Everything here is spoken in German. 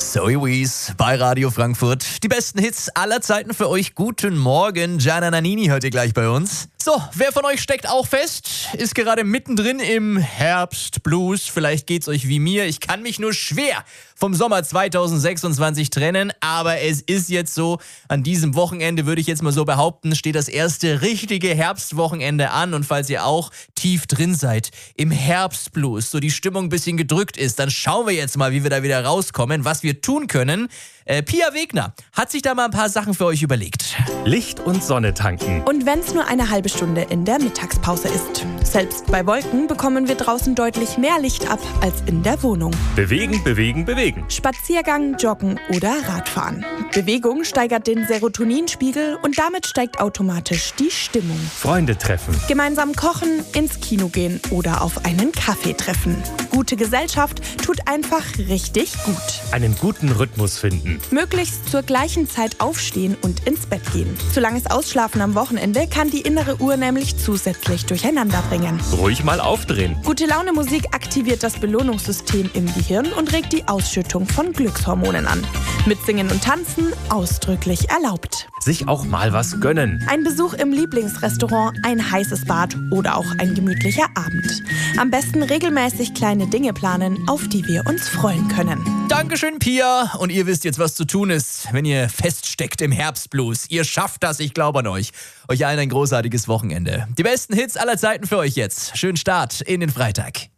Zoe Wees bei Radio Frankfurt. Die besten Hits aller Zeiten für euch. Guten Morgen. Gianna Nannini hört ihr gleich bei uns. So, wer von euch steckt auch fest? Ist gerade mittendrin im Herbstblues. Vielleicht geht's euch wie mir. Ich kann mich nur schwer vom Sommer 2026 trennen, aber es ist jetzt so, an diesem Wochenende würde ich jetzt mal so behaupten, steht das erste richtige Herbstwochenende an, und falls ihr auch tief drin seid im Herbstblues, so die Stimmung ein bisschen gedrückt ist, dann schauen wir jetzt mal, wie wir da wieder rauskommen, was wir tun können. Pia Wegner hat sich da mal ein paar Sachen für euch überlegt. Licht und Sonne tanken. Und wenn es nur eine halbe Stunde in der Mittagspause ist. Selbst bei Wolken bekommen wir draußen deutlich mehr Licht ab als in der Wohnung. Bewegen, bewegen, bewegen. Spaziergang, Joggen oder Radfahren. Bewegung steigert den Serotoninspiegel und damit steigt automatisch die Stimmung. Freunde treffen. Gemeinsam kochen, ins Kino gehen oder auf einen Kaffee treffen. Gute Gesellschaft tut einfach richtig gut. Einen guten Rhythmus finden. Möglichst zur gleichen Zeit aufstehen und ins Bett gehen. Zu langes Ausschlafen am Wochenende kann die innere Uhr nämlich zusätzlich durcheinander bringen. Ruhig mal aufdrehen. Gute Laune Musik aktiviert das Belohnungssystem im Gehirn und regt die Ausschüttung von Glückshormonen an. Mitsingen und Tanzen ausdrücklich erlaubt. Sich auch mal was gönnen. Ein Besuch im Lieblingsrestaurant, ein heißes Bad oder auch ein gemütlicher Abend. Am besten regelmäßig kleine Dinge planen, auf die wir uns freuen können. Dankeschön, Pia. Und ihr wisst jetzt, was zu tun ist, wenn ihr feststeckt im Herbstblues. Ihr schafft das, ich glaube an euch. Euch allen ein großartiges Wochenende. Die besten Hits aller Zeiten für euch jetzt. Schönen Start in den Freitag.